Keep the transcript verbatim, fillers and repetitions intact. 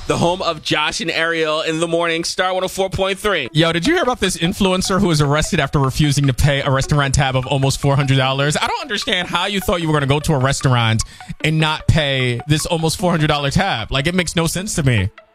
the home of Josh and Ariel in the morning, Star one oh four point three. Yo, did you hear about this influencer who was arrested after refusing to pay a restaurant tab of almost four hundred dollars? I don't understand how you thought you were going to go to a restaurant and not pay this almost four hundred dollars tab. Like, it makes no sense to me.